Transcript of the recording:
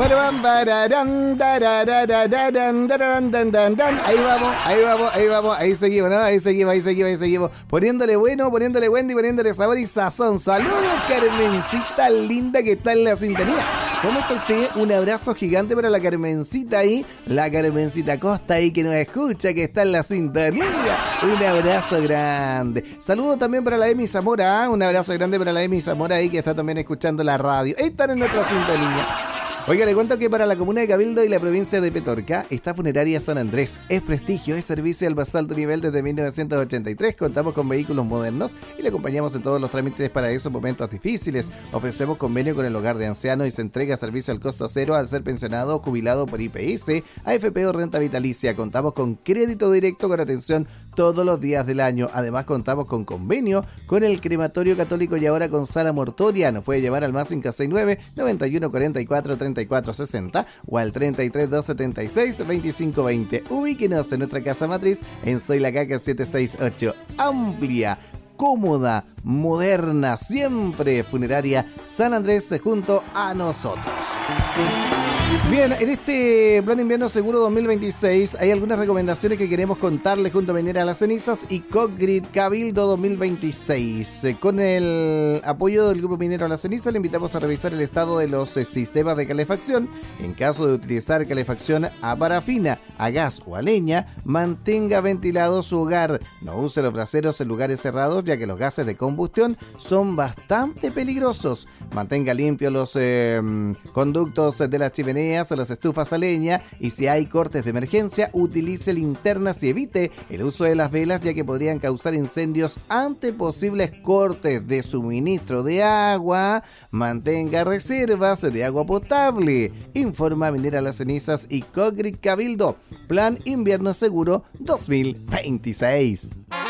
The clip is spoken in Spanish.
Ahí seguimos, ¿no? Ahí seguimos. Poniéndole bueno, poniéndole Wendy, poniéndole sabor y sazón. Saludos, Carmencita linda que está en la sintonía. ¿Cómo está usted? Un abrazo gigante para la Carmencita ahí, la Carmencita Costa ahí que nos escucha, que está en la sintonía. Un abrazo grande. Saludos también para la Emi Zamora, un abrazo grande para la Emi Zamora ahí que está también escuchando la radio. Están en nuestra sintonía. Oiga, le cuento que para la comuna de Cabildo y la provincia de Petorca está Funeraria San Andrés. Es prestigio, es servicio al más alto nivel desde 1983. Contamos con vehículos modernos y le acompañamos en todos los trámites para esos momentos difíciles. Ofrecemos convenio con el hogar de ancianos y se entrega servicio al costo cero al ser pensionado o jubilado por IPS, AFP o renta vitalicia. Contamos con crédito directo con atención todos los días del año. Además contamos con convenio con el Crematorio Católico y ahora con Sala Mortoria. Nos puede llevar al más 569 91 44 34 60 o al 33 276 25 20. Ubíquenos en nuestra casa matriz en Soy la Caca 768. Amplia, cómoda, moderna, siempre Funeraria San Andrés junto a nosotros. Bien, en este Plan Invierno Seguro 2026 hay algunas recomendaciones que queremos contarles junto a Minera Las Cenizas y Cogrid Cabildo 2026. Con el apoyo del Grupo Minero Las Cenizas le invitamos a revisar el estado de los sistemas de calefacción. En caso de utilizar calefacción a parafina, a gas o a leña, mantenga ventilado su hogar. No use los braseros en lugares cerrados ya que los gases de combustión son bastante peligrosos. Mantenga limpios los conductos de las chimeneas o las estufas a leña y si hay cortes de emergencia, utilice linternas y evite el uso de las velas ya que podrían causar incendios ante posibles cortes de suministro de agua. Mantenga reservas de agua potable. Informa Minera Las Cenizas y Cogrid Cabildo. Plan Invierno Seguro 2026.